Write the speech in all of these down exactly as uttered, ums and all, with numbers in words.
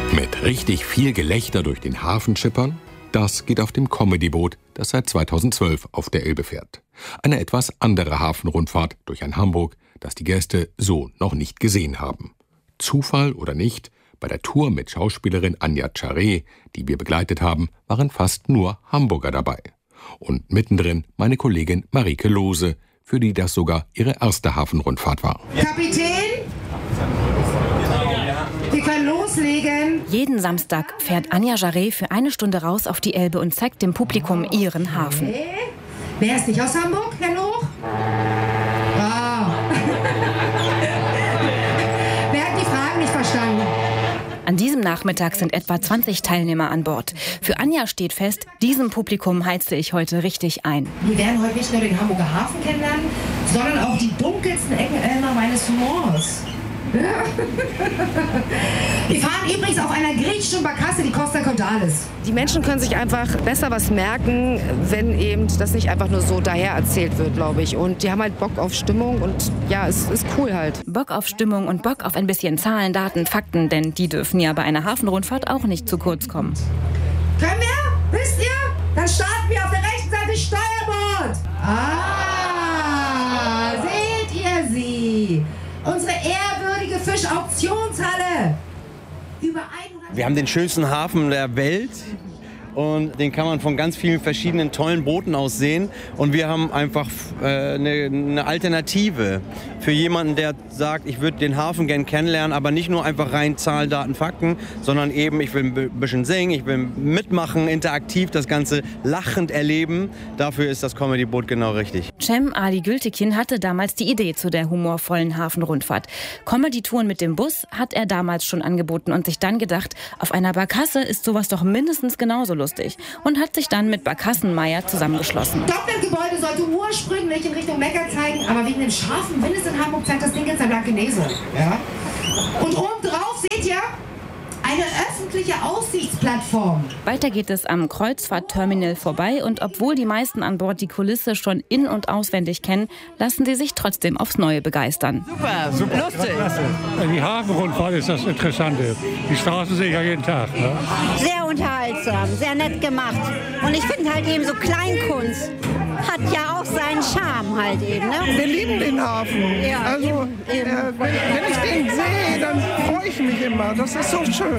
Mit richtig viel Gelächter durch den Hafen schippern? Das geht auf dem Comedy-Boot, das seit zweitausendzwölf auf der Elbe fährt. Eine etwas andere Hafenrundfahrt durch ein Hamburg, das die Gäste so noch nicht gesehen haben. Zufall oder nicht, bei der Tour mit Schauspielerin Anja Charé, die wir begleitet haben, waren fast nur Hamburger dabei. Und mittendrin meine Kollegin Marike Lohse, für die das sogar ihre erste Hafenrundfahrt war. Kapitän, wir können loslegen. Jeden Samstag fährt Anja Charé für eine Stunde raus auf die Elbe und zeigt dem Publikum ihren Hafen. Okay. Wer ist nicht aus Hamburg, Herr Loch? Wow. Wer hat die Fragen nicht verstanden? An diesem Nachmittag sind etwa zwanzig Teilnehmer an Bord. Für Anja steht fest, diesem Publikum heize ich heute richtig ein. Wir werden heute nicht nur den Hamburger Hafen kennenlernen, sondern auch die dunkelsten Ecken Elmar meines Humors. Ja. Wir fahren übrigens auf einer griechischen Barkasse, die Costa Cordalis. Die Menschen können sich einfach besser was merken, wenn eben das nicht einfach nur so daher erzählt wird, glaube ich. Und die haben halt Bock auf Stimmung und ja, es ist cool halt. Bock auf Stimmung und Bock auf ein bisschen Zahlen, Daten, Fakten, denn die dürfen ja bei einer Hafenrundfahrt auch nicht zu kurz kommen. Können wir? Wisst ihr? Dann starten wir auf der rechten Seite Steuerbord. Ah, seht ihr sie? Unsere ehrwürdige Fischauktionshalle. Über hundert Wir haben den schönsten Hafen der Welt und den kann man von ganz vielen verschiedenen tollen Booten aus sehen. Und wir haben einfach äh, eine, eine Alternative für jemanden, der sagt, ich würde den Hafen gern kennenlernen, aber nicht nur einfach rein Zahlen, Daten, Fakten, sondern eben, ich will ein bisschen singen, ich will mitmachen, interaktiv das Ganze lachend erleben. Dafür ist das Comedy-Boot genau richtig. Cem Ali Gültekin hatte damals die Idee zu der humorvollen Hafenrundfahrt. Comedy-Touren mit dem Bus hat er damals schon angeboten und sich dann gedacht, auf einer Barkasse ist sowas doch mindestens genauso lustig. Und hat sich dann mit Barkassenmeier zusammengeschlossen. Doppelgebäude sollte ursprünglich in Richtung Mekka zeigen, aber wegen dem scharfen Windes in Hamburg zeigt das Ding jetzt ein Blankenese. Ja? Und oben drauf seht ihr eine öffentliche Aussichtsplattform. Weiter geht es am Kreuzfahrtterminal vorbei und obwohl die meisten an Bord die Kulisse schon in- und auswendig kennen, lassen sie sich trotzdem aufs Neue begeistern. Super, super lustig. Die Hafenrundfahrt ist das Interessante. Die Straßen sehe ich ja jeden Tag. Ne? Sehr unterhaltsam, sehr nett gemacht. Und ich finde halt eben so Kleinkunst hat ja auch seinen Charme halt eben. Ne? Wir lieben den Hafen. Ja, also eben, eben. Äh, wenn, wenn ich den sehe, dann freue ich mich immer. Das ist so schön.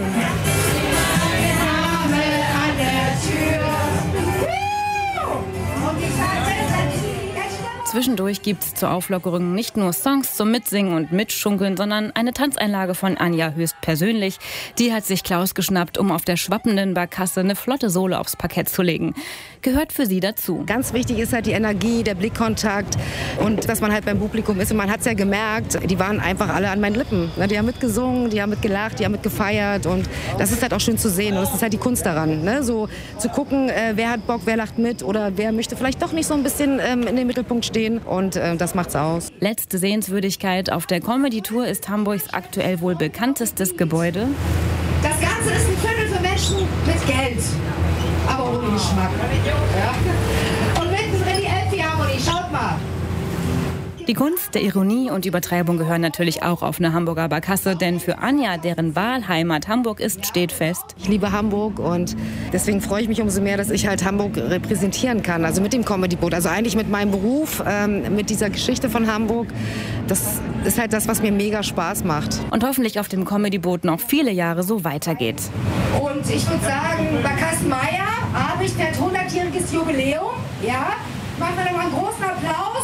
Zwischendurch gibt es zur Auflockerung nicht nur Songs zum Mitsingen und Mitschunkeln, sondern eine Tanzeinlage von Anja höchstpersönlich. Die hat sich Klaus geschnappt, um auf der schwappenden Barkasse eine flotte Sohle aufs Parkett zu legen. Gehört für sie dazu. Ganz wichtig ist halt die Energie, der Blickkontakt und dass man halt beim Publikum ist. Und man hat es ja gemerkt, die waren einfach alle an meinen Lippen. Die haben mitgesungen, die haben mitgelacht, die haben mitgefeiert und das ist halt auch schön zu sehen. Und das ist halt die Kunst daran, ne? So zu gucken, äh, wer hat Bock, wer lacht mit oder wer möchte vielleicht doch nicht so ein bisschen ähm, in den Mittelpunkt stehen. Und äh, das macht's aus. Letzte Sehenswürdigkeit auf der Comedy-Tour ist Hamburgs aktuell wohl bekanntestes Gebäude. Das Ganze ist ein Viertel für Menschen mit Geld, aber ohne Geschmack. Ja? Und mittendrin die Elbphilharmonie, schaut mal. Die Kunst der Ironie und Übertreibung gehören natürlich auch auf eine Hamburger Barkasse, denn für Anja, deren Wahlheimat Hamburg ist, steht fest: Ich liebe Hamburg und deswegen freue ich mich umso mehr, dass ich halt Hamburg repräsentieren kann, also mit dem Comedy-Boot, also eigentlich mit meinem Beruf, ähm, mit dieser Geschichte von Hamburg. Das ist halt das, was mir mega Spaß macht. Und hoffentlich auf dem Comedy-Boot noch viele Jahre so weitergeht. Und ich würde sagen, Barkassenmeier, Abend fährt hundertjähriges Jubiläum. Ja, machen wir nochmal einen großen Applaus.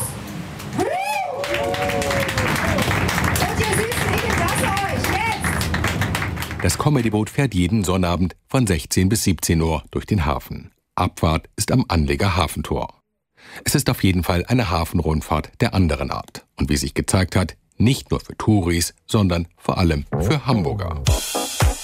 Und ihr Süßen, ich entlasse euch jetzt. Das Comedy-Boot fährt jeden Sonnabend von sechzehn bis siebzehn Uhr durch den Hafen. Abfahrt ist am Anleger Hafentor. Es ist auf jeden Fall eine Hafenrundfahrt der anderen Art. Und wie sich gezeigt hat, nicht nur für Touris, sondern vor allem für Hamburger.